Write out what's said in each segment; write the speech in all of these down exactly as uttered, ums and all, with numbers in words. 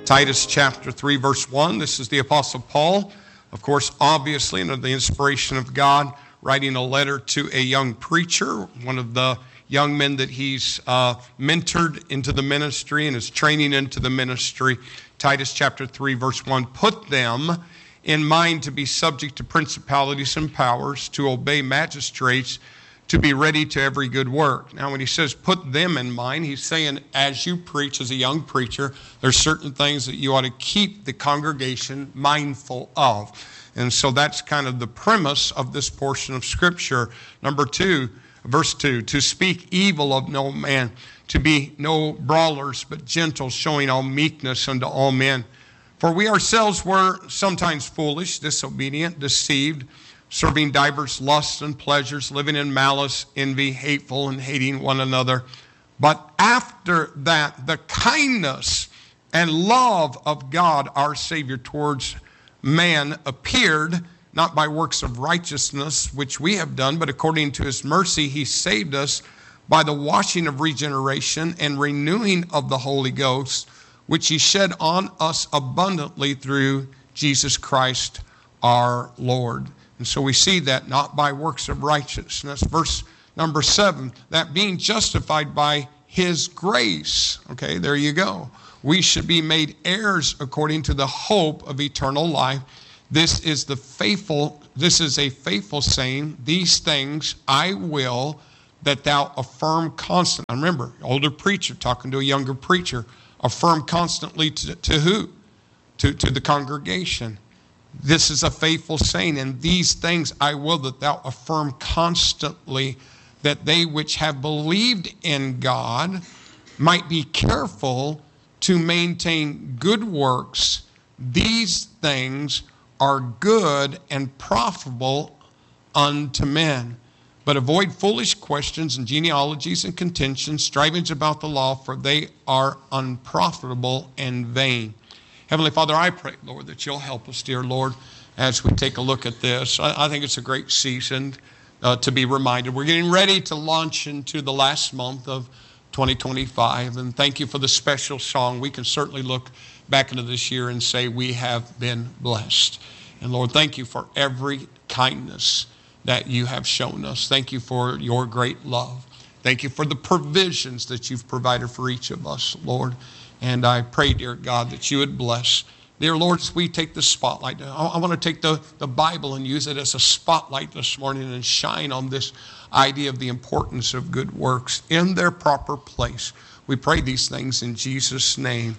Titus chapter three, verse one. This is the Apostle Paul, of course, obviously under the inspiration of God, writing a letter to a young preacher, one of the young men that he's uh, mentored into the ministry and is training into the ministry. Titus chapter three, verse one, put them in mind to be subject to principalities and powers, to obey magistrates, to be ready to every good work. Now, when he says put them in mind, he's saying as you preach, as a young preacher, there's certain things that you ought to keep the congregation mindful of. And so that's kind of the premise of this portion of Scripture. Number two, verse two, to speak evil of no man, to be no brawlers, but gentle, showing all meekness unto all men. For we ourselves were sometimes foolish, disobedient, deceived, serving divers lusts and pleasures, living in malice, envy, hateful, and hating one another. But after that, the kindness and love of God, our Savior, towards man appeared, not by works of righteousness, which we have done, but according to his mercy, he saved us by the washing of regeneration and renewing of the Holy Ghost, which he shed on us abundantly through Jesus Christ our Lord. And so we see that not by works of righteousness. Verse number seven, that being justified by his grace. Okay, there you go. We should be made heirs according to the hope of eternal life. This is the faithful, this is a faithful saying, these things I will that thou affirm constantly. Now remember, older preacher talking to a younger preacher, affirm constantly to, to who? To, to the congregation. This is a faithful saying, and these things I will that thou affirm constantly, that they which have believed in God might be careful to maintain good works. These things are good and profitable unto men. But avoid foolish questions and genealogies and contentions, strivings about the law, for they are unprofitable and vain. Heavenly Father, I pray, Lord, that you'll help us, dear Lord, as we take a look at this. I, I think it's a great season uh, to be reminded. We're getting ready to launch into the last month of twenty twenty-five, and thank you for the special song. We can certainly look back into this year and say we have been blessed. And Lord, thank you for every kindness that you have shown us. Thank you for your great love. Thank you for the provisions that you've provided for each of us, Lord. And I pray, dear God, that you would bless. Dear Lord, as we take the spotlight, I, I want to take the, the Bible and use it as a spotlight this morning and shine on this idea of the importance of good works in their proper place. We pray these things in Jesus' name.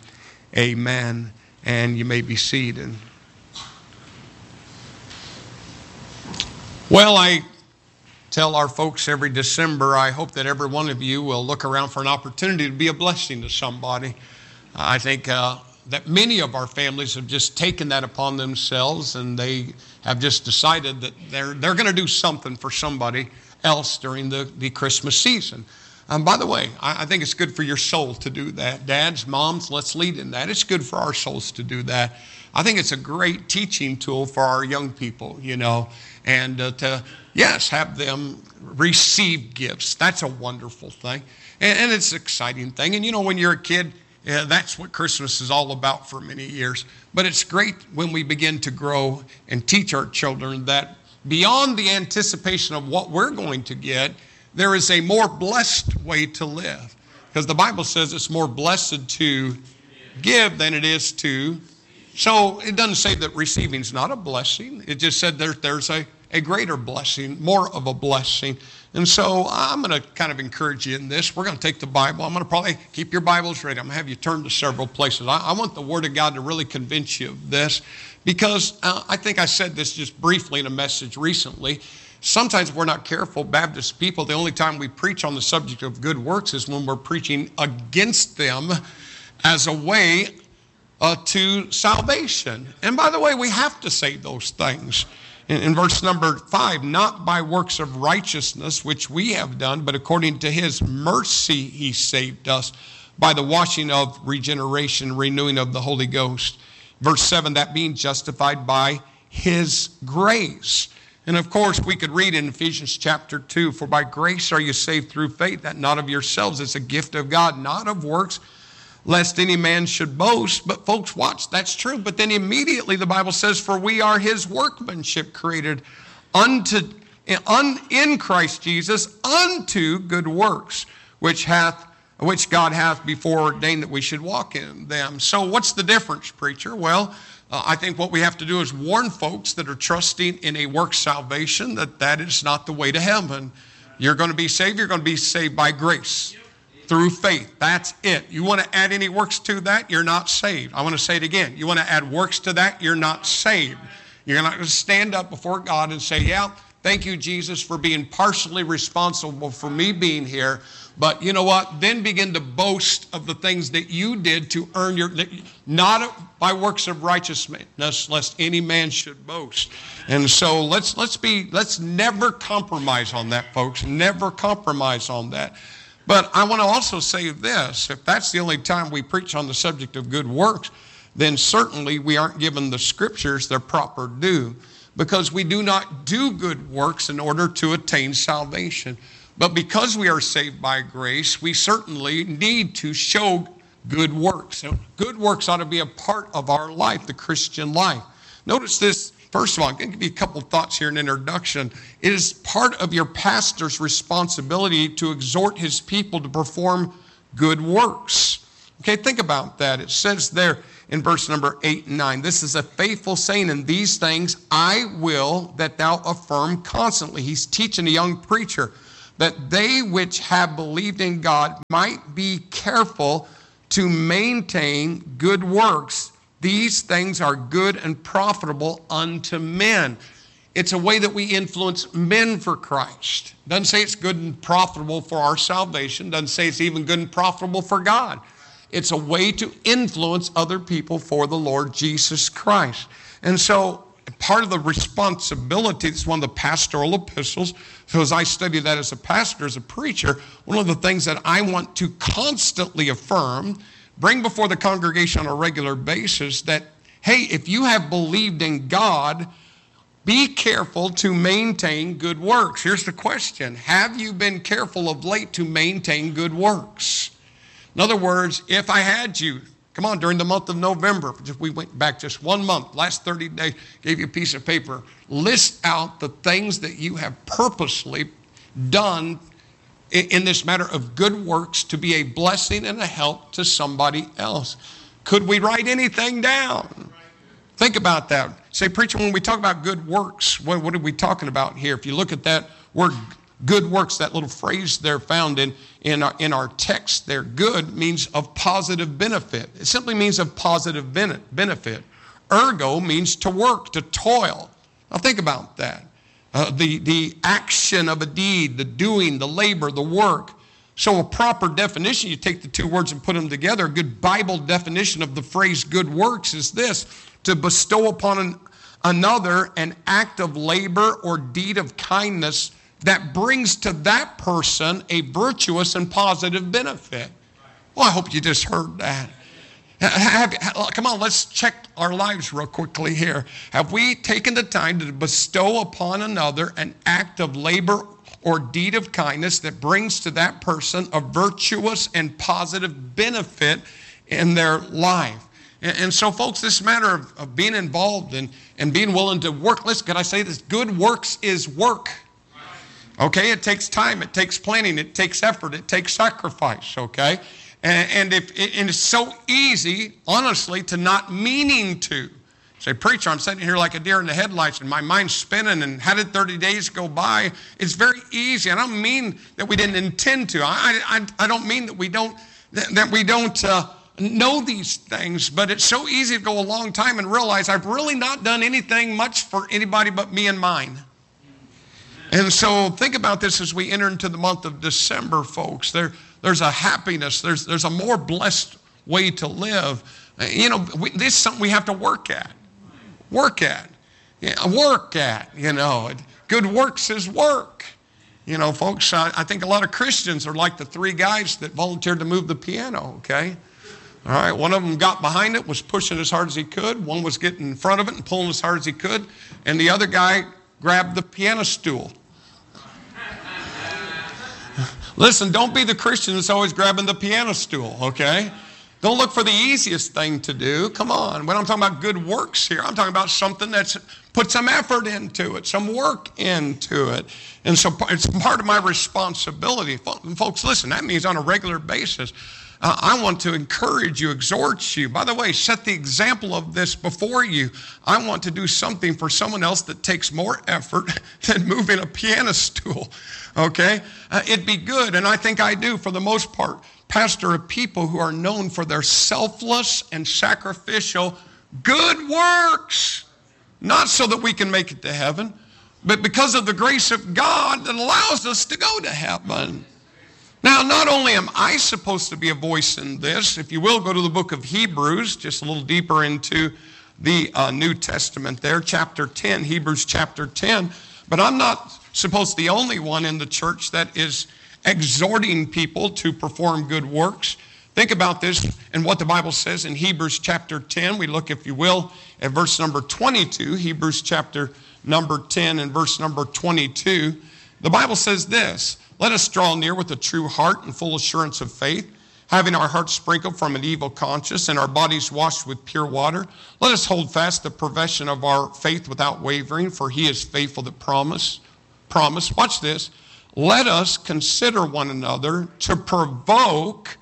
Amen. And you may be seated. Well, I tell our folks every December, I hope that every one of you will look around for an opportunity to be a blessing to somebody. I think uh, that many of our families have just taken that upon themselves, and they have just decided that they're they're going to do something for somebody else during the, the Christmas season. Um, by the way, I, I think it's good for your soul to do that. Dads, moms, let's lead in that. It's good for our souls to do that. I think it's a great teaching tool for our young people, you know, and uh, to, yes, have them receive gifts. That's a wonderful thing. And, and it's an exciting thing. And, you know, when you're a kid, yeah, that's what Christmas is all about for many years. But it's great when we begin to grow and teach our children that beyond the anticipation of what we're going to get, there is a more blessed way to live. Because the Bible says it's more blessed to give than it is to. So it doesn't say that receiving is not a blessing. It just said there, there's a, a greater blessing, more of a blessing. And so I'm going to kind of encourage you in this. We're going to take the Bible. I'm going to probably keep your Bibles ready. I'm going to have you turn to several places. I, I want the Word of God to really convince you of this, because uh, I think I said this just briefly in a message recently. Sometimes we're not careful, Baptist people. The only time we preach on the subject of good works is when we're preaching against them as a way uh, to salvation. And by the way, we have to say those things. In, in verse number five, not by works of righteousness, which we have done, but according to his mercy he saved us by the washing of regeneration, renewing of the Holy Ghost. Verse seven, that being justified by his grace. And of course, we could read in Ephesians chapter two, for by grace are you saved through faith, that not of yourselves, it's a gift of God, not of works, lest any man should boast. But folks, watch, that's true. But then immediately the Bible says, for we are his workmanship, created unto in Christ Jesus unto good works, which hath which God hath before ordained that we should walk in them. So what's the difference, preacher? Well, uh, I think what we have to do is warn folks that are trusting in a work salvation that that is not the way to heaven. You're going to be saved. You're going to be saved by grace through faith. That's it. You want to add any works to that, you're not saved. I want to say it again. You want to add works to that, you're not saved. You're not going to stand up before God and say, yeah, thank you, Jesus, for being partially responsible for me being here. But you know what? Then begin to boast of the things that you did to earn your, not by works of righteousness, lest any man should boast. And so let's let's be let's never compromise on that, folks. Never compromise on that. But I want to also say this: if that's the only time we preach on the subject of good works, then certainly we aren't given the scriptures their proper due, because we do not do good works in order to attain salvation. But because we are saved by grace, we certainly need to show good works. And good works ought to be a part of our life, the Christian life. Notice this, first of all, I'm going to give you a couple thoughts here in introduction. It is part of your pastor's responsibility to exhort his people to perform good works. Okay, think about that. It says there in verse number eight and nine, this is a faithful saying, and these things I will that thou affirm constantly. He's teaching a young preacher that they which have believed in God might be careful to maintain good works. These things are good and profitable unto men. It's a way that we influence men for Christ. Doesn't say it's good and profitable for our salvation. Doesn't say it's even good and profitable for God. It's a way to influence other people for the Lord Jesus Christ. And so part of the responsibility, it's one of the pastoral epistles, so as I study that as a pastor, as a preacher, one of the things that I want to constantly affirm, bring before the congregation on a regular basis, that, hey, if you have believed in God, be careful to maintain good works. Here's the question: have you been careful of late to maintain good works? In other words, if I had you, come on, during the month of November, we went back just one month, last thirty days, gave you a piece of paper, list out the things that you have purposely done in this matter of good works to be a blessing and a help to somebody else. Could we write anything down? Think about that. Say, preacher, when we talk about good works, what, what are we talking about here? If you look at that word good works, that little phrase there found in, in, our, in our text there, good means of positive benefit. It simply means of positive benefit. Ergo means to work, to toil. Now think about that. Uh, the, the action of a deed, the doing, the labor, the work. So a proper definition, you take the two words and put them together. A good Bible definition of the phrase good works is this: to bestow upon an, another an act of labor or deed of kindness that brings to that person a virtuous and positive benefit. Well, I hope you just heard that. Have, come on, let's check our lives real quickly here. Have we taken the time to bestow upon another an act of labor or deed of kindness that brings to that person a virtuous and positive benefit in their life? And, and so, folks, this matter of, of being involved and, and being willing to work, listen, can I say this? Good works is work. Okay, it takes time, it takes planning, it takes effort, it takes sacrifice, okay? And, and, if, and it's so easy, honestly, to not meaning to. Say, preacher, I'm sitting here like a deer in the headlights and my mind's spinning, and how did thirty days go by? It's very easy. I don't mean that we didn't intend to. I, I, I don't mean that we don't, that we don't uh, know these things, but it's so easy to go a long time and realize I've really not done anything much for anybody but me and mine. And so think about this as we enter into the month of December, folks. There, there's a happiness. There's, there's a more blessed way to live. You know, we, this is something we have to work at. Work at. Yeah, work at, you know. Good works is work. You know, folks, I, I think a lot of Christians are like the three guys that volunteered to move the piano, okay? All right, one of them got behind it, was pushing as hard as he could. One was getting in front of it and pulling as hard as he could. And the other guy grabbed the piano stool. Listen, don't be the Christian that's always grabbing the piano stool, okay? Don't look for the easiest thing to do. Come on. When I'm talking about good works here, I'm talking about something that's put some effort into it, some work into it. And so it's part of my responsibility. Folks, listen, that means on a regular basis, uh, I want to encourage you, exhort you. By the way, set the example of this before you. I want to do something for someone else that takes more effort than moving a piano stool. Okay? Uh, it'd be good, and I think I do for the most part. Pastor of people who are known for their selfless and sacrificial good works. Not so that we can make it to heaven, but because of the grace of God that allows us to go to heaven. Now, not only am I supposed to be a voice in this, if you will, go to the book of Hebrews, just a little deeper into the uh, New Testament there, chapter ten, Hebrews chapter ten. But I'm not supposed to be the only one in the church that is exhorting people to perform good works. Think about this and what the Bible says in Hebrews chapter ten. We look, if you will, at verse number twenty-two. Hebrews chapter number ten and verse number twenty-two. The Bible says this: let us draw near with a true heart and full assurance of faith, having our hearts sprinkled from an evil conscience and our bodies washed with pure water. Let us hold fast the profession of our faith without wavering, for he is faithful that promise. Promise. Watch this. Let us consider one another to provoke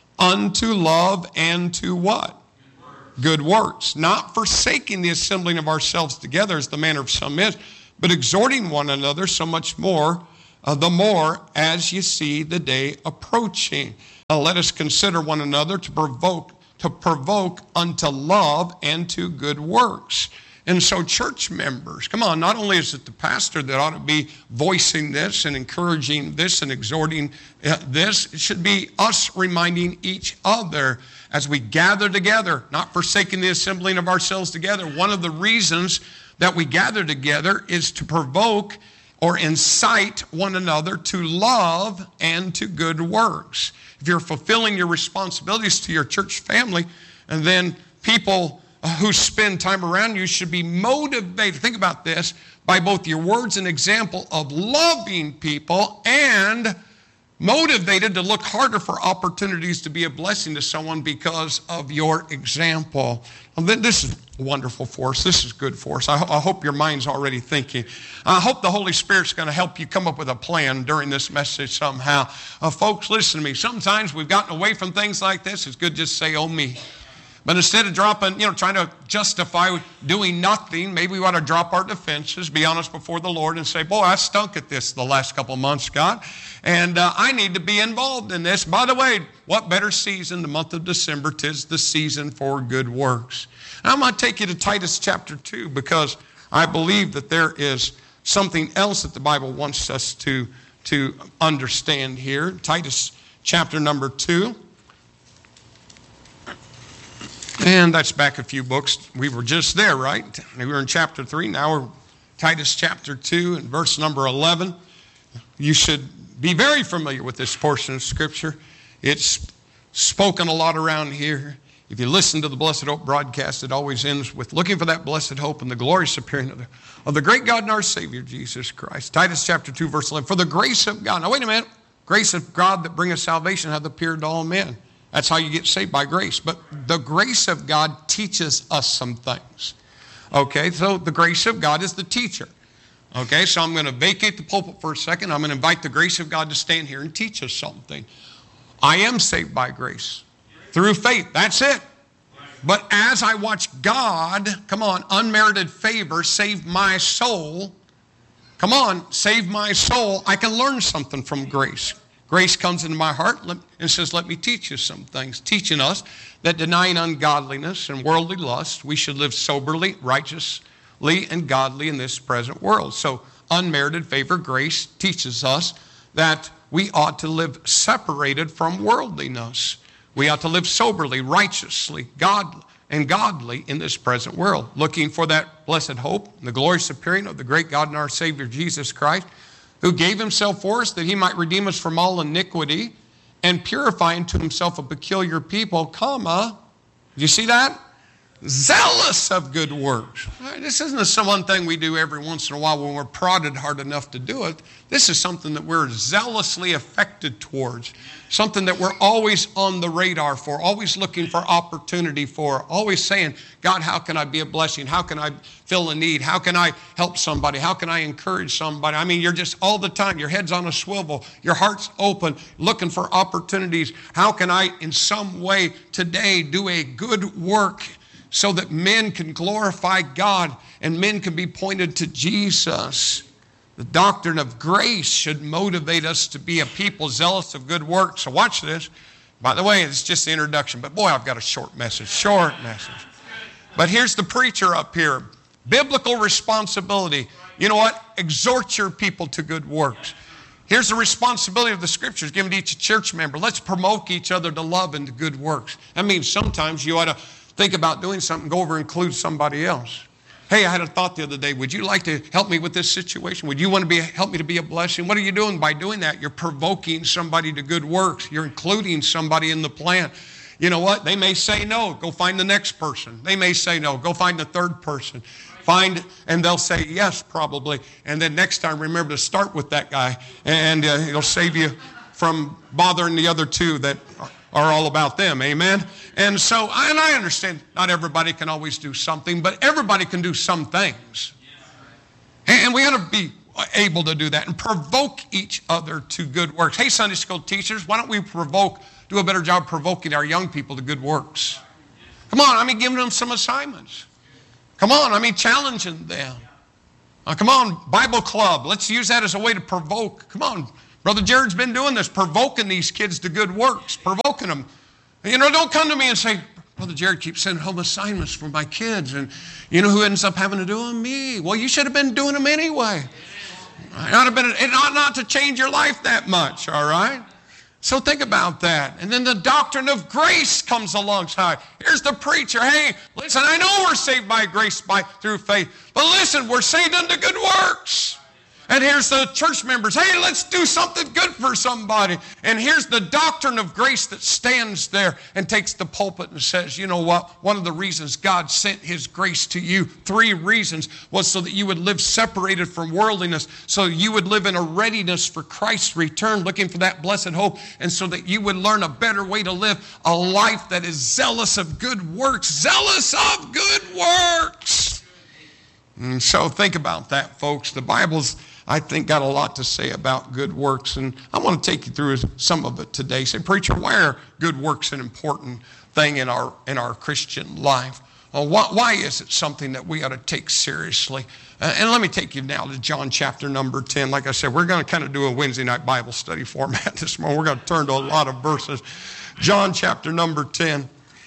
unto love and to what? Good works. Not forsaking the assembling of ourselves together as the manner of some is, but exhorting one another so much more, uh, the more as you see the day approaching. Uh, let us consider one another to provoke, to provoke unto love and to good works. And so church members, come on, not only is it the pastor that ought to be voicing this and encouraging this and exhorting uh, this, it should be us reminding each other as we gather together, not forsaking the assembling of ourselves together. One of the reasons that we gather together is to provoke or incite one another to love and to good works. If you're fulfilling your responsibilities to your church family, and then people who spend time around you should be motivated, think about this, by both your words and example of loving people and motivated to look harder for opportunities to be a blessing to someone because of your example. Well, this is wonderful for us. This is good for us. I, ho- I hope your mind's already thinking. I hope the Holy Spirit's going to help you come up with a plan during this message somehow. Uh, folks, listen to me. Sometimes we've gotten away from things like this. It's good just to say, oh me. But instead of dropping, you know, trying to justify doing nothing, maybe we ought to drop our defenses, be honest before the Lord and say, boy, I stunk at this the last couple of months, God, and uh, I need to be involved in this. By the way, what better season, the month of December, 'tis the season for good works. Now, I'm going to take you to Titus chapter two because I believe that there is something else that the Bible wants us to, to understand here. Titus chapter number two. And that's back a few books. We were just there, right? We were in chapter three. Now we're Titus chapter two and verse number eleven. You should be very familiar with this portion of Scripture. It's spoken a lot around here. If you listen to the Blessed Hope broadcast, it always ends with looking for that blessed hope and the glorious appearing of the, of the great God and our Savior, Jesus Christ. Titus chapter two, verse eleven. For the grace of God. Now wait a minute. Grace of God that bringeth salvation hath appeared to all men. That's how you get saved, by grace. But the grace of God teaches us some things. Okay, so the grace of God is the teacher. Okay, so I'm going to vacate the pulpit for a second. I'm going to invite the grace of God to stand here and teach us something. I am saved by grace through faith. That's it. But as I watch God, come on, unmerited favor, save my soul. Come on, save my soul. I can learn something from grace. Grace comes into my heart and says, let me teach you some things. Teaching us that denying ungodliness and worldly lust, we should live soberly, righteously, and godly in this present world. So unmerited favor, grace, teaches us that we ought to live separated from worldliness. We ought to live soberly, righteously, God and godly in this present world, looking for that blessed hope and the glorious appearing of the great God and our Savior, Jesus Christ, who gave himself for us that he might redeem us from all iniquity and purify unto himself a peculiar people, comma, do you see that? zealous of good works. This isn't some one thing we do every once in a while when we're prodded hard enough to do it. This is something that we're zealously affected towards, something that we're always on the radar for, always looking for opportunity for, always saying, God, how can I be a blessing? How can I fill a need? How can I help somebody? How can I encourage somebody? I mean, you're just all the time, your head's on a swivel, your heart's open, looking for opportunities. How can I, in some way today, do a good work so that men can glorify God and men can be pointed to Jesus? The doctrine of grace should motivate us to be a people zealous of good works. So watch this. By the way, it's just the introduction, but boy, I've got a short message, short message. But here's the preacher up here. Biblical responsibility. You know what? Exhort your people to good works. Here's the responsibility of the Scriptures given to each church member. Let's promote each other to love and to good works. That means sometimes you ought to think about doing something, go over and include somebody else. Hey, I had a thought the other day. Would you like to help me with this situation? Would you want to be help me to be a blessing? What are you doing by doing that? You're provoking somebody to good works. You're including somebody in the plan. You know what? They may say no. Go find the next person. They may say no. Go find the third person. Find, and they'll say yes, probably. And then next time, remember to start with that guy, and uh, it'll save you from bothering the other two that are all about them. Amen? And so, and I understand not everybody can always do something, but everybody can do some things. And we ought to be able to do that and provoke each other to good works. Hey, Sunday school teachers, why don't we provoke, do a better job provoking our young people to good works? Come on, I mean, giving them some assignments. Come on, I mean, challenging them. Uh, come on, Bible club. Let's use that as a way to provoke. Come on, Brother Jared's been doing this, provoking these kids to good works, provoking them. You know, don't come to me and say, Brother Jared keeps sending home assignments for my kids, and you know who ends up having to do them? Me. Well, you should have been doing them anyway. It ought, have been, it ought not to change your life that much, all right? So think about that. And then the doctrine of grace comes alongside. Here's the preacher. Hey, listen, I know we're saved by grace by through faith, but listen, we're saved unto good works. And here's the church members. Hey, let's do something good for somebody. And here's the doctrine of grace that stands there and takes the pulpit and says, you know what? One of the reasons God sent His grace to you, three reasons, was so that you would live separated from worldliness, so you would live in a readiness for Christ's return, looking for that blessed hope, and so that you would learn a better way to live a life that is zealous of good works, zealous of good works. And so think about that, folks. The Bible's, I think, got a lot to say about good works, and I want to take you through some of it today. Say, preacher, why are good works an important thing in our in our Christian life? Well, why, why is it something that we ought to take seriously? Uh, and let me take you now to John chapter number ten. Like I said, we're going to kind of do a Wednesday night Bible study format this morning. We're going to turn to a lot of verses. John chapter number ten.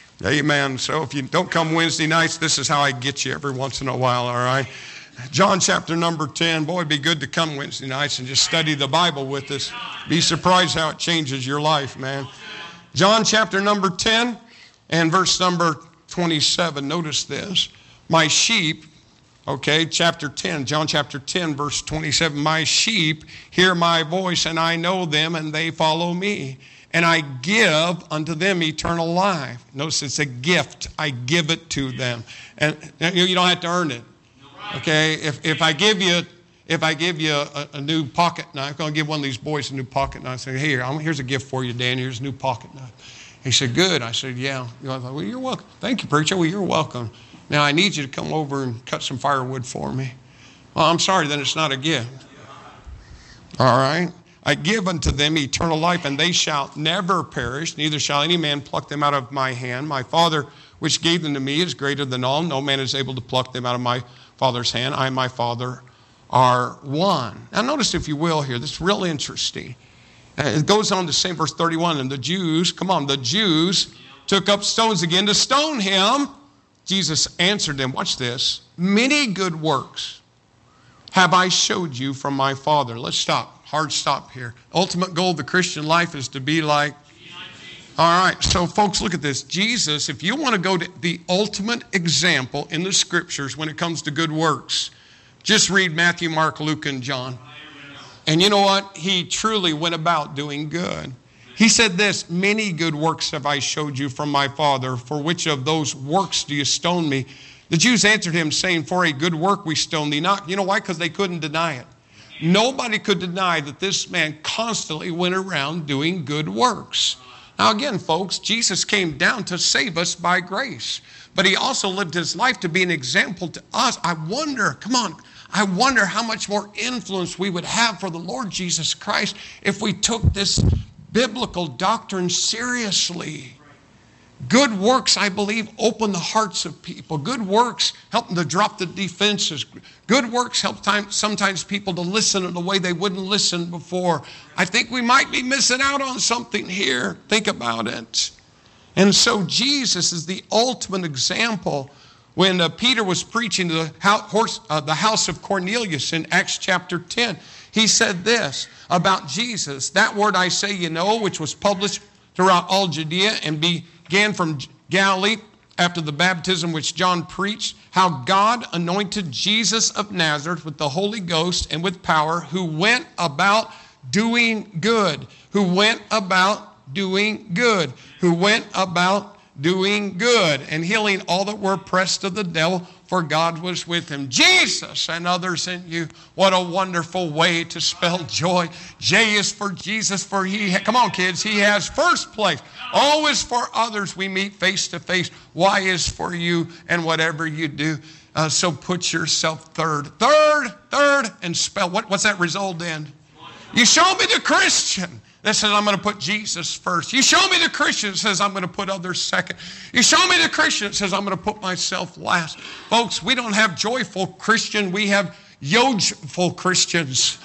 Amen. So if you don't come Wednesday nights, this is how I get you every once in a while, all right? John chapter number ten. Boy, it'd be good to come Wednesday nights and just study the Bible with us. Be surprised how it changes your life, man. John chapter number ten and verse number twenty-seven. Notice this. My sheep, okay, chapter ten, John chapter ten, verse twenty-seven. My sheep hear my voice, and I know them, and they follow me. And I give unto them eternal life. Notice it's a gift. I give it to them. And you don't have to earn it. Okay, if, if I give you if I give you a, a new pocket knife, I'm going to give one of these boys a new pocket knife. I say, here, I'm, here's a gift for you, Dan. Here's a new pocket knife. He said, good. I said, yeah. You know, I thought, well, you're welcome. Thank you, preacher. Well, you're welcome. Now, I need you to come over and cut some firewood for me. Well, I'm sorry, then it's not a gift. All right. I give unto them eternal life, and they shall never perish, neither shall any man pluck them out of my hand. My Father, which gave them to me, is greater than all. No man is able to pluck them out of my Father's hand. I and my Father are one. Now notice, if you will, here, this is real interesting. It goes on to say, verse thirty-one, and the Jews, come on, the Jews took up stones again to stone him. Jesus answered them, watch this, many good works have I showed you from my Father. Let's stop. Hard stop here. Ultimate goal of the Christian life is to be like. All right, so folks, look at this. Jesus, if you want to go to the ultimate example in the Scriptures when it comes to good works, just read Matthew, Mark, Luke, and John. And you know what? He truly went about doing good. He said this, many good works have I showed you from my Father. For which of those works do you stone me? The Jews answered him, saying, for a good work we stone thee not. You know why? Because they couldn't deny it. Nobody could deny that this man constantly went around doing good works. Now again, folks, Jesus came down to save us by grace. But he also lived his life to be an example to us. I wonder, come on, I wonder how much more influence we would have for the Lord Jesus Christ if we took this biblical doctrine seriously. Good works, I believe, open the hearts of people. Good works help them to drop the defenses. Good works help time, sometimes people to listen in a way they wouldn't listen before. I think we might be missing out on something here. Think about it. And so Jesus is the ultimate example. When uh, Peter was preaching to the house, uh, the house of Cornelius in Acts chapter ten, he said this about Jesus. That word I say you know, which was published throughout all Judea and began from Galilee after the baptism which John preached, how God anointed Jesus of Nazareth with the Holy Ghost and with power, who went about doing good, who went about doing good, who went about doing good, and healing all that were oppressed of the devil, for God was with him. Jesus and others in you. What a wonderful way to spell joy. J is for Jesus, for he, ha- come on kids, he has first place. O is for others we meet face to face. Y is for you and whatever you do. Uh, so put yourself third. Third, third, and spell. What, what's that result in? You show me the Christian that says, I'm going to put Jesus first. You show me the Christian that says, I'm going to put others second. You show me the Christian that says, I'm going to put myself last. Folks, we don't have joyful Christian. We have yogeful Christians.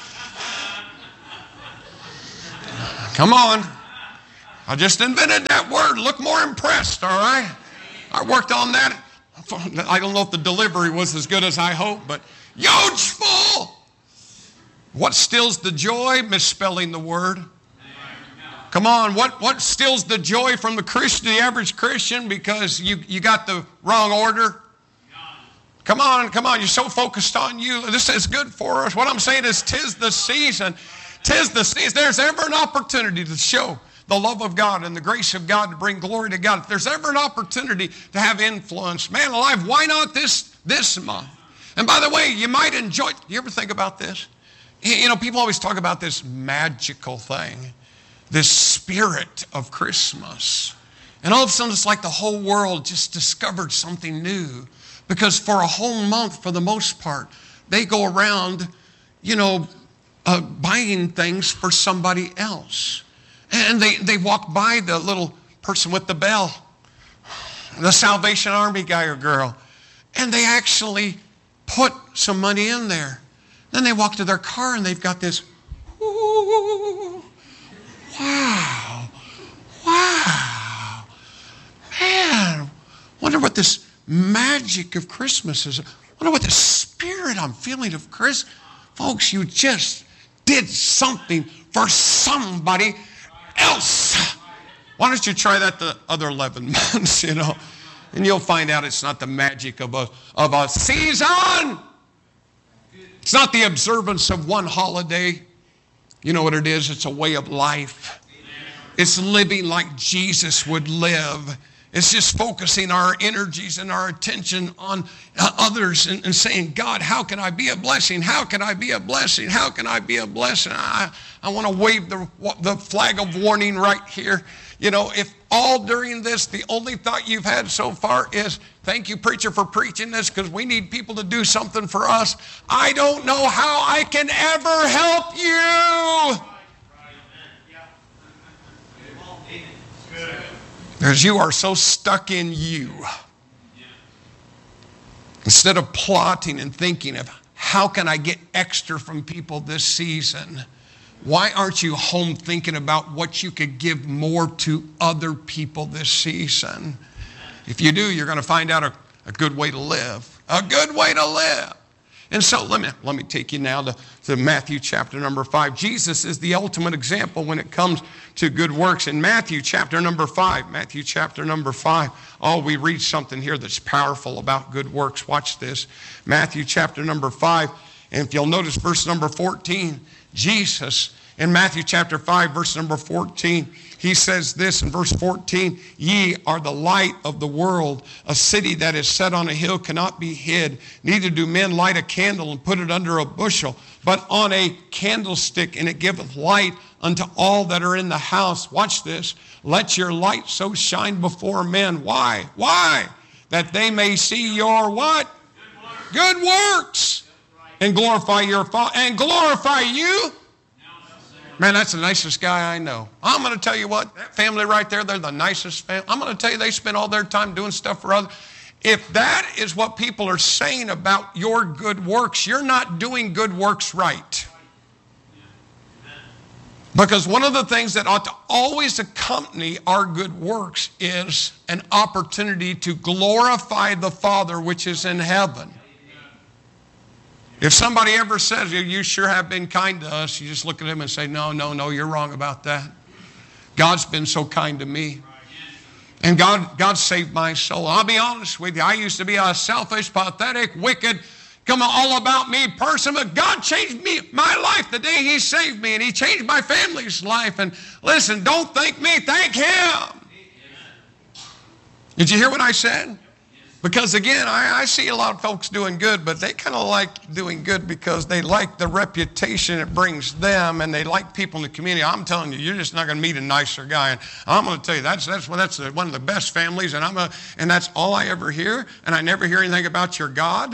Come on. I just invented that word. Look more impressed, all right? I worked on that. I don't know if the delivery was as good as I hoped, but yogeful. What stills the joy? Misspelling the word. Come on, what, what stills the joy from the Christian, the average Christian, because you, you got the wrong order? Come on, come on, you're so focused on you. This is good for us. What I'm saying is, tis the season. Tis the season. There's ever an opportunity to show the love of God and the grace of God to bring glory to God. If there's ever an opportunity to have influence, man alive, why not this, this month? And by the way, you might enjoy, you ever think about this? You know, people always talk about this magical thing. This spirit of Christmas. And all of a sudden it's like the whole world just discovered something new. Because for a whole month, for the most part, they go around, you know, uh, buying things for somebody else. And they, they walk by the little person with the bell, the Salvation Army guy or girl, and they actually put some money in there. Then they walk to their car and they've got this, ooh, wow, wow, man, wonder what this magic of Christmas is. Wonder what the spirit I'm feeling of Christmas. Folks, you just did something for somebody else. Why don't you try that the other eleven months, you know, and you'll find out it's not the magic of a, of a season. It's not the observance of one holiday. You know what it is? It's a way of life. It's living like Jesus would live. It's just focusing our energies and our attention on uh, others and, and saying, God, how can I be a blessing? How can I be a blessing? How can I be a blessing? I, I want to wave the, the flag of warning right here. You know, if all during this, the only thought you've had so far is, thank you, preacher, for preaching this because we need people to do something for us. I don't know how I can ever help you. Because you are so stuck in you. Instead of plotting and thinking of how can I get extra from people this season, why aren't you home thinking about what you could give more to other people this season? If you do, you're going to find out a, a good way to live. A good way to live. And so let me, let me take you now to, to Matthew chapter number five. Jesus is the ultimate example when it comes to good works. In Matthew chapter number five, Matthew chapter number five, oh, we read something here that's powerful about good works. Watch this. Matthew chapter number five, and if you'll notice verse number fourteen, Jesus, in Matthew chapter five, verse number fourteen, he says this in verse fourteen, ye are the light of the world. A city that is set on a hill cannot be hid. Neither do men light a candle and put it under a bushel, but on a candlestick, and it giveth light unto all that are in the house. Watch this. Let your light so shine before men. Why? Why? That they may see your what? Good works. Good works. And glorify your Father. And glorify you. Man, that's the nicest guy I know. I'm going to tell you what, that family right there, they're the nicest family. I'm going to tell you, they spend all their time doing stuff for others. If that is what people are saying about your good works, you're not doing good works right. Because one of the things that ought to always accompany our good works is an opportunity to glorify the Father which is in heaven. If somebody ever says, you sure have been kind to us, you just look at them and say, no, no, no, you're wrong about that. God's been so kind to me. And God, God saved my soul. I'll be honest with you. I used to be a selfish, pathetic, wicked, come on, all about me person, but God changed me, my life the day He saved me, and He changed my family's life. And listen, don't thank me, thank Him. Did you hear what I said? Because again, I, I see a lot of folks doing good, but they kind of like doing good because they like the reputation it brings them, and they like people in the community. I'm telling you, you're just not going to meet a nicer guy. And I'm going to tell you, that's that's that's one of the best families, and I'm a, and that's all I ever hear. And I never hear anything about your God.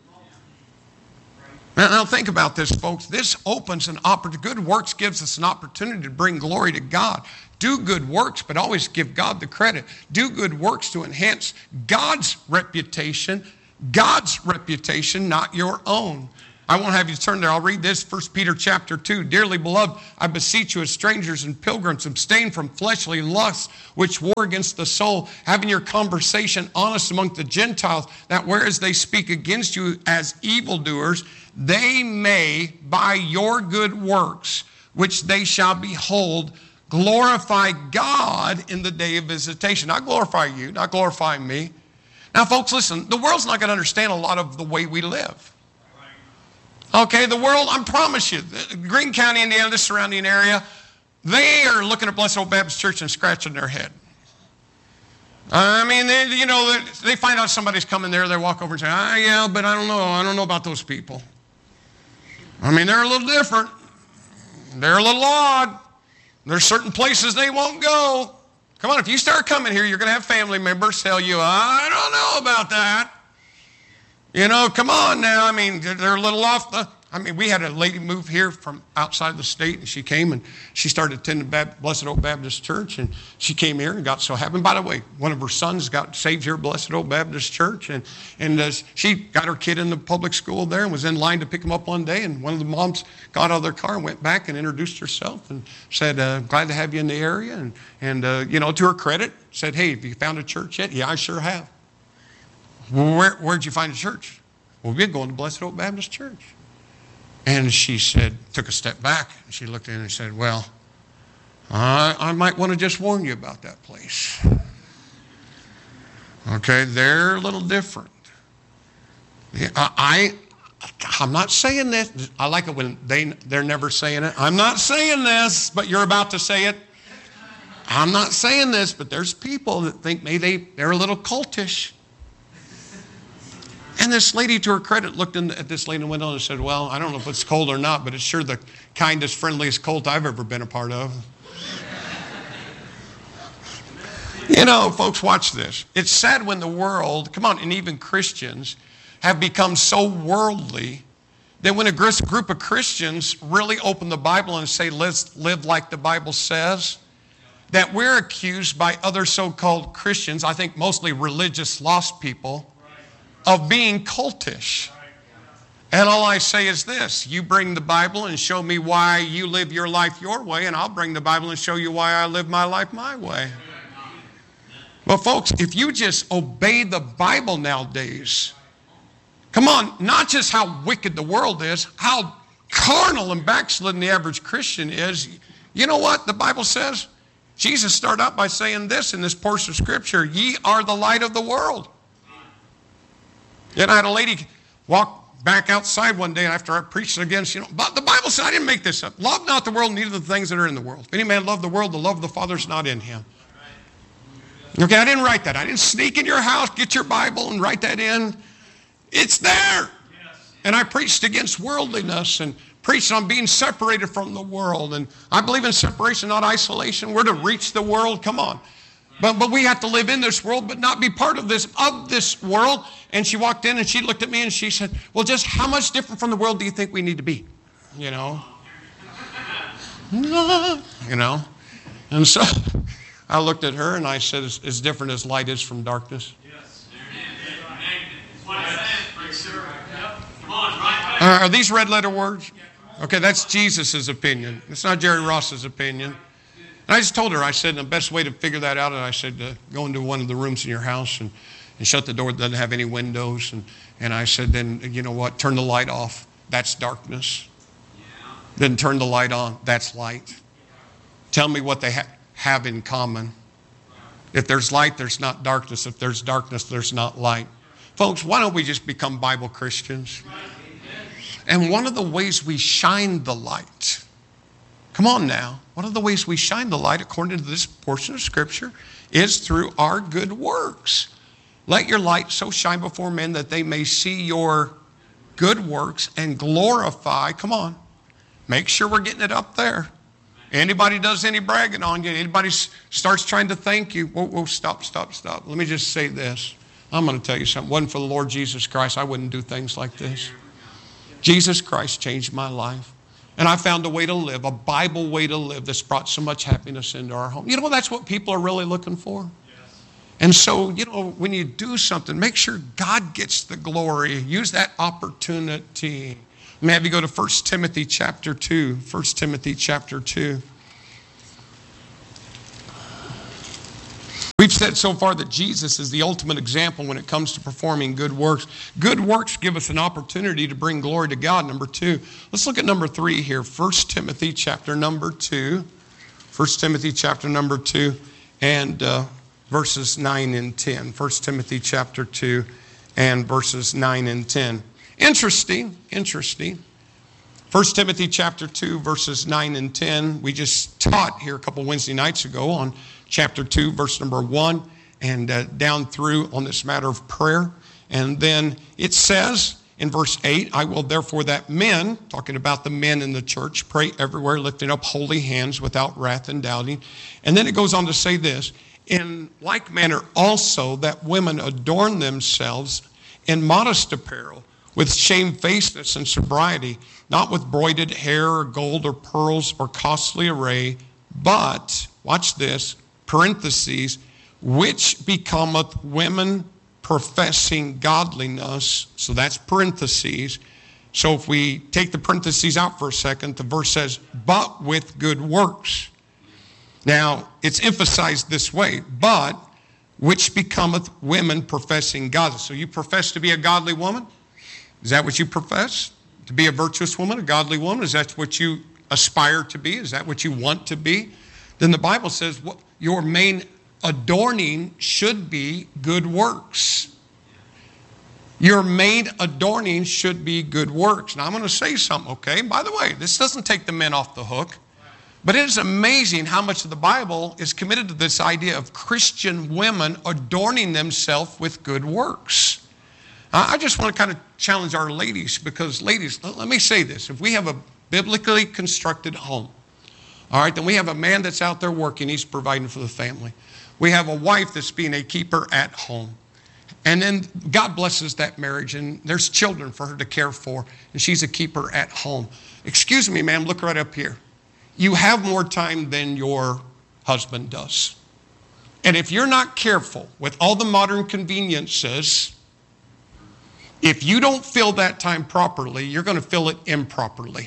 Now, now think about this, folks. This opens an opportunity. Good works gives us an opportunity to bring glory to God. Do good works, but always give God the credit. Do good works to enhance God's reputation, God's reputation, not your own. I won't have you turn there. I'll read this, First Peter chapter two. Dearly beloved, I beseech you as strangers and pilgrims, abstain from fleshly lusts which war against the soul, having your conversation honest among the Gentiles, that whereas they speak against you as evildoers, they may, by your good works, which they shall behold, glorify God in the day of visitation. Not glorify you, not glorify me. Now, folks, listen, the world's not going to understand a lot of the way we live. Okay, the world, I promise you, Greene County, Indiana, the surrounding area, they are looking at Blessed Old Baptist Church and scratching their head. I mean, they, you know, they find out somebody's coming there, they walk over and say, ah, yeah, but I don't know, I don't know about those people. I mean, they're a little different. They're a little odd. There's certain places they won't go. Come on, if you start coming here, you're going to have family members tell you, I don't know about that. You know, come on now. I mean, they're a little off the... I mean, we had a lady move here from outside the state, and she came and she started attending Blessed Old Baptist Church, and she came here and got so happy. And by the way, one of her sons got saved here at Blessed Old Baptist Church, and, and uh, she got her kid in the public school there and was in line to pick him up one day, and one of the moms got out of their car and went back and introduced herself and said, uh, glad to have you in the area, and, and uh, you know, to her credit, said, hey, have you found a church yet? Yeah, I sure have. Well, where, where'd you find a church? Well, we've been going to Blessed Old Baptist Church. And she said, took a step back, and she looked in and said, well, I, I might want to just warn you about that place. Okay, they're a little different. I, I, I'm not saying this. I like it when they, they're never saying it. I'm not saying this, but you're about to say it. I'm not saying this, but there's people that think maybe they, they're a little cultish. And this lady, to her credit, looked in at this lady and went on and said, well, I don't know if it's cold or not, but it's sure the kindest, friendliest cult I've ever been a part of. You know, folks, watch this. It's sad when the world, come on, and even Christians, have become so worldly that when a group of Christians really open the Bible and say, let's live like the Bible says, that we're accused by other so-called Christians, I think mostly religious lost people, of being cultish. And all I say is this, you bring the Bible and show me why you live your life your way, and I'll bring the Bible and show you why I live my life my way. Well, folks, if you just obey the Bible nowadays, come on, not just how wicked the world is, how carnal and backslidden the average Christian is, you know what the Bible says? Jesus started out by saying this in this portion of Scripture, ye are the light of the world. Yet I had a lady walk back outside one day after I preached against, you know, but the Bible said, I didn't make this up. Love not the world, neither the things that are in the world. If any man love the world, the love of the Father is not in him. Okay, I didn't write that. I didn't sneak in your house, get your Bible and write that in. It's there. And I preached against worldliness and preached on being separated from the world. And I believe in separation, not isolation. We're to reach the world. Come on. But but we have to live in this world, but not be part of this of this world. And she walked in and she looked at me and she said, well, just how much different from the world do you think we need to be? You know? You know? And so I looked at her and I said, as, as different as light is from darkness. Yes. Uh, are these red letter words? Okay, that's Jesus' opinion. It's not Jerry Ross's opinion. And I just told her, I said, the best way to figure that out, and I said, uh, go into one of the rooms in your house and, and shut the door that doesn't have any windows. And, and I said, then, you know what, turn the light off. That's darkness. Yeah. Then turn the light on. That's light. Tell me what they ha- have in common. If there's light, there's not darkness. If there's darkness, there's not light. Folks, why don't we just become Bible Christians? And one of the ways we shine the light, come on now, one of the ways we shine the light, according to this portion of Scripture, is through our good works. Let your light so shine before men that they may see your good works and glorify. Come on, make sure we're getting it up there. Anybody does any bragging on you, anybody starts trying to thank you, whoa, whoa, stop, stop, stop. Let me just say this. I'm going to tell you something. If it wasn't for the Lord Jesus Christ, I wouldn't do things like this. Jesus Christ changed my life. And I found a way to live, a Bible way to live that's brought so much happiness into our home. You know, that's what people are really looking for. Yes. And so, you know, when you do something, make sure God gets the glory. Use that opportunity. Let me have you go to First Timothy chapter two. First Timothy chapter two. We've said so far that Jesus is the ultimate example when it comes to performing good works. Good works give us an opportunity to bring glory to God. Number two. Let's look at number three here. First Timothy chapter number two. First Timothy chapter number two and uh, verses nine and ten. First Timothy chapter two and verses nine and ten. Interesting, interesting. First Timothy chapter two, verses nine and ten. We just taught here a couple Wednesday nights ago on chapter two, verse number one, and uh, down through on this matter of prayer. And then it says in verse eight, I will therefore that men, talking about the men in the church, pray everywhere, lifting up holy hands without wrath and doubting. And then it goes on to say this, in like manner also that women adorn themselves in modest apparel, with shamefacedness and sobriety, not with broided hair or gold or pearls or costly array, but, watch this, parentheses, which becometh women professing godliness. So that's parentheses. So if we take the parentheses out for a second, the verse says, but with good works. Now, it's emphasized this way, but which becometh women professing godliness. So you profess to be a godly woman? Is that what you profess? To be a virtuous woman, a godly woman? Is that what you aspire to be? Is that what you want to be? Then the Bible says what your main adorning should be good works. Your main adorning should be good works. Now I'm going to say something, okay? By the way, this doesn't take the men off the hook. But it is amazing how much of the Bible is committed to this idea of Christian women adorning themselves with good works. I just want to kind of challenge our ladies because, ladies, let me say this. If we have a biblically constructed home, all right, then we have a man that's out there working. He's providing for the family. We have a wife that's being a keeper at home. And then God blesses that marriage, and there's children for her to care for, and she's a keeper at home. Excuse me, ma'am, look right up here. You have more time than your husband does. And if you're not careful with all the modern conveniences, if you don't fill that time properly, you're going to fill it improperly.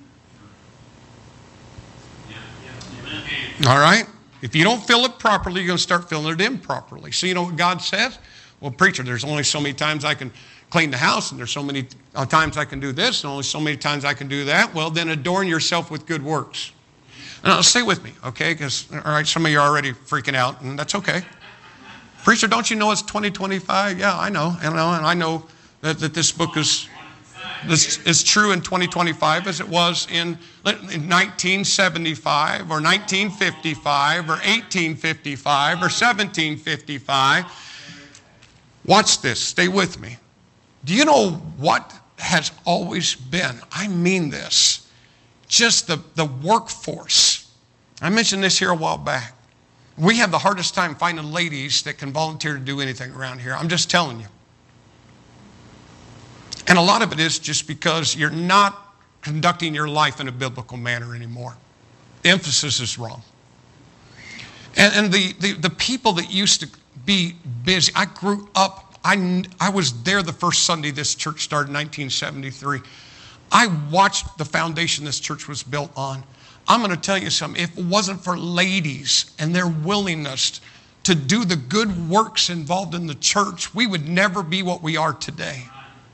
All right? If you don't fill it properly, you're going to start filling it improperly. So you know what God says? Well, preacher, there's only so many times I can clean the house, and there's so many times I can do this, and only so many times I can do that. Well, then adorn yourself with good works. Now, stay with me, okay? Because, all right, some of you are already freaking out, and that's okay. Preacher, don't you know it's twenty twenty-five? Yeah, I know. And I know that, that this book is, this is true in twenty twenty-five as it was in, in nineteen seventy-five or nineteen fifty-five or eighteen fifty-five or seventeen fifty-five. Watch this. Stay with me. Do you know what has always been? I mean this. Just the, the workforce. I mentioned this here a while back. We have the hardest time finding ladies that can volunteer to do anything around here. I'm just telling you. And a lot of it is just because you're not conducting your life in a biblical manner anymore. The emphasis is wrong. And, and the, the, the people that used to be busy, I grew up, I, I was there the first Sunday this church started in nineteen seventy-three. I watched the foundation this church was built on. I'm going to tell you something. If it wasn't for ladies and their willingness to do the good works involved in the church, we would never be what we are today.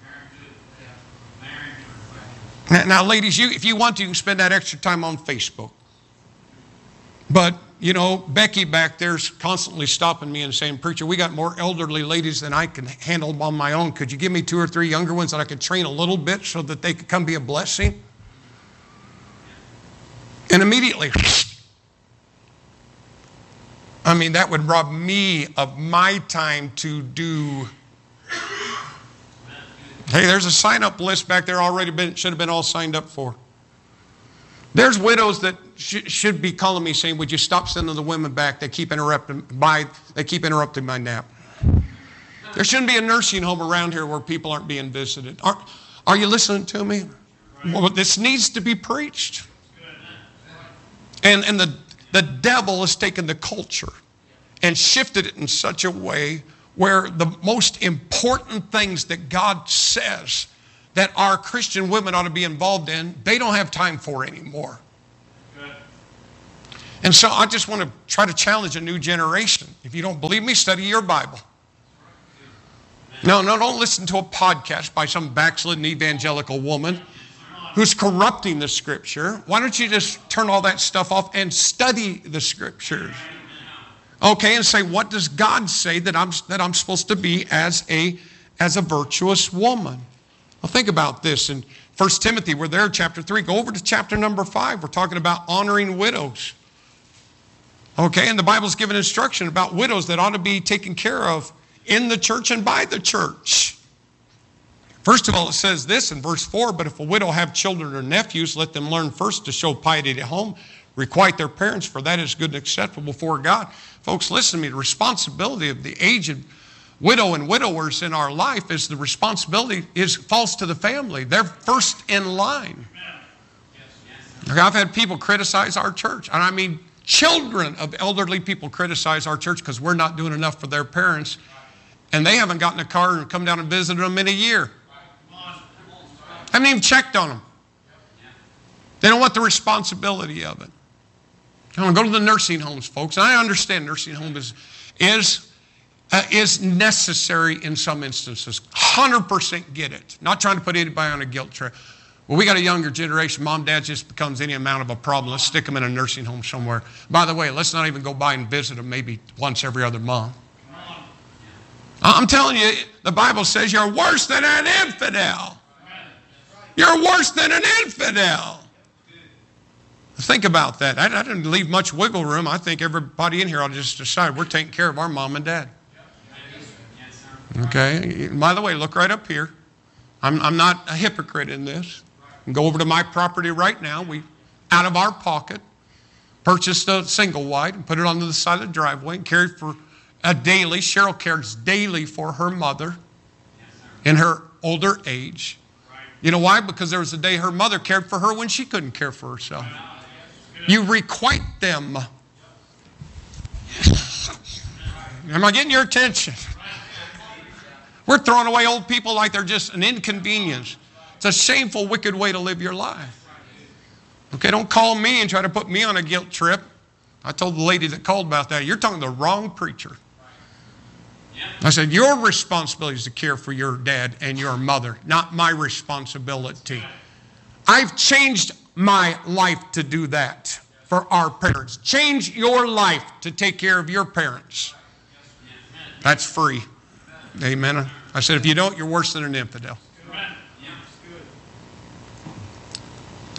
Now, now ladies, you, if you want to, you can spend that extra time on Facebook. But, you know, Becky back there's constantly stopping me and saying, preacher, we got more elderly ladies than I can handle on my own. Could you give me two or three younger ones that I could train a little bit so that they could come be a blessing? And immediately, I mean, that would rob me of my time to do. Hey, there's a sign-up list back there already been, should have been all signed up for. There's widows that sh- should be calling me saying, would you stop sending the women back? They keep interrupting my, they keep interrupting my nap. There shouldn't be a nursing home around here where people aren't being visited. Are, are you listening to me? Well, this needs to be preached. And, and the, the devil has taken the culture and shifted it in such a way where the most important things that God says that our Christian women ought to be involved in, they don't have time for anymore. Good. And so I just want to try to challenge a new generation. If you don't believe me, study your Bible. No, no, don't listen to a podcast by some backslidden evangelical woman who's corrupting the Scripture. Why don't you just turn all that stuff off and study the Scriptures? Okay, and say, what does God say that I'm that I'm supposed to be as a as a virtuous woman? Well, think about this in First Timothy. We're there, chapter three. Go over to chapter number five. We're talking about honoring widows. Okay, and the Bible's given instruction about widows that ought to be taken care of in the church and by the church. First of all, it says this in verse four, but if a widow have children or nephews, let them learn first to show piety at home, requite their parents, for that is good and acceptable before God. Folks, listen to me. The responsibility of the aged widow and widowers in our life is the responsibility is falls to the family. They're first in line. Okay, I've had people criticize our church, and I mean children of elderly people criticize our church because we're not doing enough for their parents, and they haven't gotten a car and come down and visited them in a year. Haven't even checked on them. They don't want the responsibility of it. I want to go to the nursing homes, folks. And I understand nursing home is is uh, is necessary in some instances. one hundred percent get it. Not trying to put anybody on a guilt trip. Well, we got a younger generation. Mom, dad just becomes any amount of a problem. Let's stick them in a nursing home somewhere. By the way, let's not even go by and visit them maybe once every other month. I'm telling you, the Bible says you're worse than an infidel. You're worse than an infidel. Think about that. I, I didn't leave much wiggle room. I think everybody in here ought to just decide we're taking care of our mom and dad. Okay? By the way, look right up here. I'm, I'm not a hypocrite in this. Go over to my property right now. We, out of our pocket, purchased a single wide and put it on the side of the driveway and cared for a daily. Cheryl cares daily for her mother in her older age. You know why? Because there was a day her mother cared for her when she couldn't care for herself. You requite them. Am I getting your attention? We're throwing away old people like they're just an inconvenience. It's a shameful, wicked way to live your life. Okay, don't call me and try to put me on a guilt trip. I told the lady that called about that, you're talking to the wrong preacher. I said, your responsibility is to care for your dad and your mother, not my responsibility. I've changed my life to do that for our parents. Change your life to take care of your parents. That's free. Amen. I said, if you don't, you're worse than an infidel.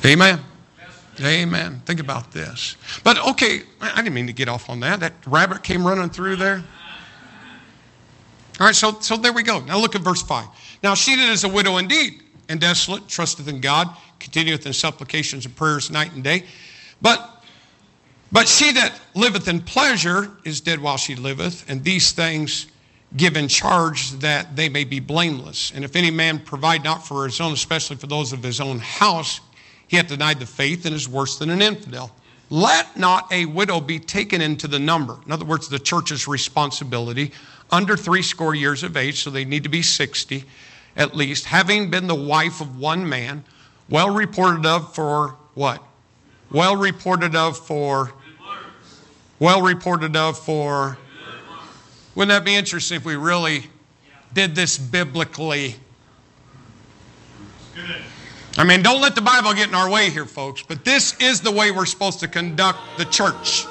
Amen. Amen. Think about this. But okay, I didn't mean to get off on that. That rabbit came running through there. All right, so, so there we go. Now look at verse five. Now she that is a widow indeed, and desolate, trusteth in God, continueth in supplications and prayers night and day. But, but she that liveth in pleasure is dead while she liveth, and these things give in charge that they may be blameless. And if any man provide not for his own, especially for those of his own house, he hath denied the faith and is worse than an infidel. Let not a widow be taken into the number. In other words, the church's responsibility, under three score years of age, so they need to be sixty at least, having been the wife of one man, well reported of for what? Well reported of for, well reported of for, wouldn't that be interesting if we really did this biblically? I mean, don't let the Bible get in our way here, folks, but this is the way we're supposed to conduct the church.